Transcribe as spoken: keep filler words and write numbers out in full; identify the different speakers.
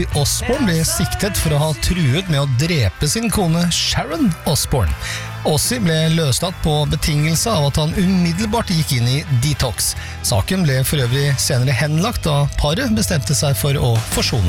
Speaker 1: Osbourne ble siktet for å ha truet med å drepe sin kone Sharon Osbourne. Ozzy ble løslatt på betingelse av at han umiddelbart gikk inn i detox. Saken ble for øvrig senere henlagt da paret bestemte seg for å forsone.